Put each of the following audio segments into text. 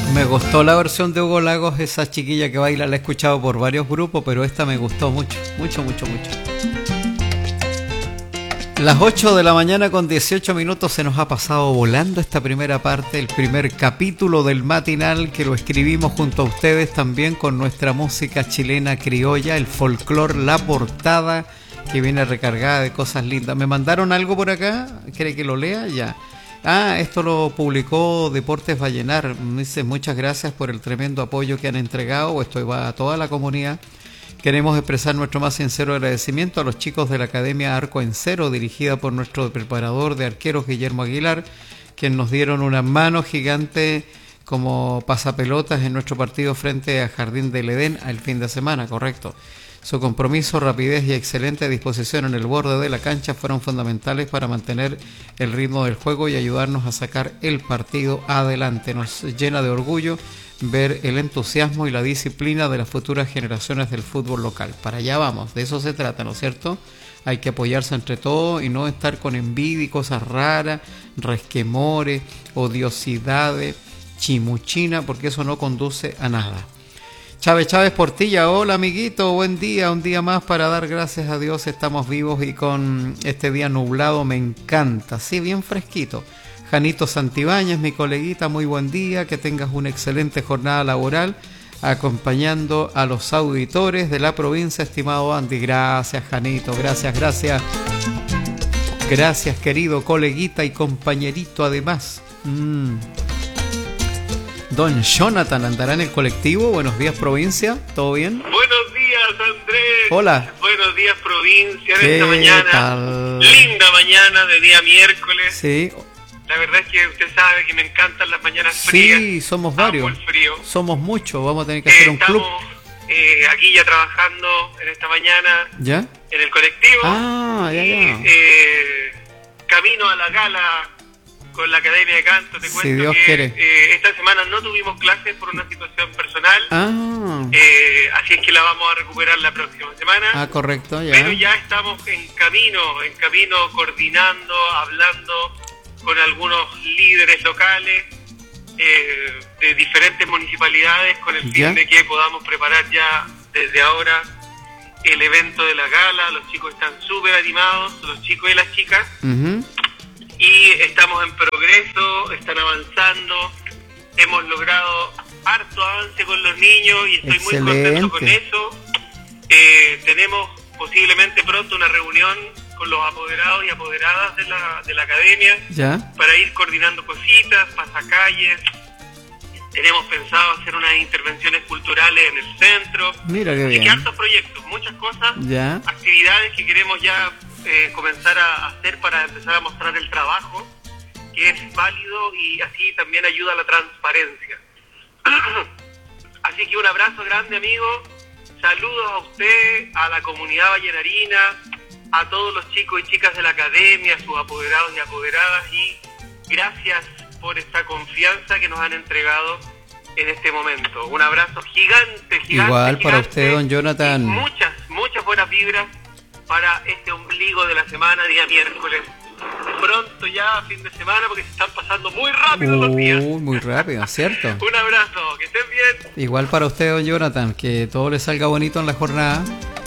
Me gustó la versión de Hugo Lagos, esa chiquilla que baila, la he escuchado por varios grupos, pero esta me gustó mucho, mucho, mucho, mucho. Las 8 de la mañana con 18 minutos se nos ha pasado volando esta primera parte, el primer capítulo del matinal que lo escribimos junto a ustedes también con nuestra música chilena criolla, el folclore, la portada que viene recargada de cosas lindas. ¿Me mandaron algo por acá? ¿Quiere que lo lea? Ya. Esto lo publicó Deportes Vallenar. Me dice muchas gracias por el tremendo apoyo que han entregado. Esto va a toda la comunidad. Queremos expresar nuestro más sincero agradecimiento a los chicos de la Academia Arco en Cero, dirigida por nuestro preparador de arqueros Guillermo Aguilar, quienes nos dieron una mano gigante como pasapelotas en nuestro partido frente a Jardín del Edén el fin de semana, correcto. Su compromiso, rapidez y excelente disposición en el borde de la cancha fueron fundamentales para mantener el ritmo del juego y ayudarnos a sacar el partido adelante. Nos llena de orgullo ver el entusiasmo y la disciplina de las futuras generaciones del fútbol local. Para allá vamos, de eso se trata, ¿no es cierto? Hay que apoyarse entre todos y no estar con envidia y cosas raras, resquemores, odiosidades, chimuchina, porque eso no conduce a nada. Chávez Portilla, hola amiguito, buen día, un día más para dar gracias a Dios, estamos vivos y con este día nublado me encanta, sí, bien fresquito. Janito Santibáñez, mi coleguita, muy buen día, que tengas una excelente jornada laboral, acompañando a los auditores de la provincia, estimado Andy. Gracias, Janito, gracias. Gracias, querido coleguita y compañerito, además. Don Jonathan, ¿andará en el colectivo? Buenos días, provincia, ¿todo bien? Buenos días, Andrés. Hola. Buenos días, provincia, en esta mañana. Tal? Linda mañana de día miércoles. Sí. La verdad es que usted sabe que me encantan las mañanas frías. Sí, somos varios. Amo el frío. Somos muchos, vamos a tener que hacer un club. Estamos aquí ya trabajando en esta mañana. ¿Ya? En el colectivo. Ya. Camino a la gala con la Academia de Canto. Te cuento si Dios que quiere. esta semana no tuvimos clases por una situación personal. Así es que la vamos a recuperar la próxima semana. Correcto, ya. Pero ya estamos en camino coordinando, hablando con algunos líderes locales de diferentes municipalidades con el fin de que podamos preparar ya desde ahora el evento de la gala. Los chicos están súper animados, los chicos y las chicas. Y estamos en progreso, están avanzando, hemos logrado harto avance con los niños y estoy muy contento con eso. Tenemos posiblemente pronto una reunión con los apoderados y apoderadas de la academia para ir coordinando cositas, pasacalles. Tenemos pensado hacer unas intervenciones culturales en el centro. Mira qué bien. Así que hartos proyectos, muchas cosas, actividades que queremos ya comenzar a hacer para empezar a mostrar el trabajo, que es válido y así también ayuda a la transparencia. Así que un abrazo grande, amigo. Saludos a usted, a la comunidad vallenarina, a todos los chicos y chicas de la academia, a sus apoderados y apoderadas, y gracias por esta confianza que nos han entregado en este momento. Un abrazo gigante. Igual para usted, don Jonathan. Muchas buenas vibras para este ombligo de la semana, día miércoles. Pronto ya, fin de semana, porque se están pasando muy rápido los días. Muy rápido, ¿cierto? Un abrazo, que estén bien. Igual para usted, don Jonathan, que todo le salga bonito en la jornada.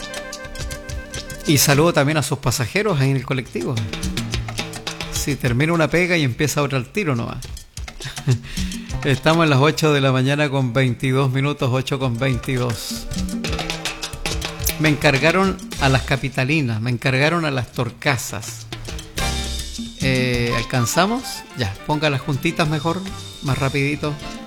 Y saludo también a sus pasajeros ahí en el colectivo. Si termina una pega y empieza otra al tiro nomás. Estamos en las 8 de la mañana con 22 minutos, 8 con 22. Me encargaron a las capitalinas, me encargaron a las torcasas. ¿Alcanzamos? Ya, ponga las juntitas mejor, más rapidito.